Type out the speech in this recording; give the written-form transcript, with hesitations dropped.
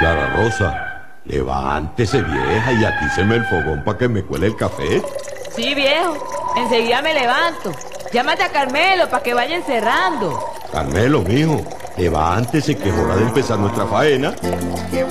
Clara Rosa, levántese, vieja, y atíceme el fogón para que me cuele el café. Sí, viejo, enseguida me levanto. Llámate a Carmelo para que vaya encerrando. Carmelo, mijo, levántese que es hora de empezar nuestra faena.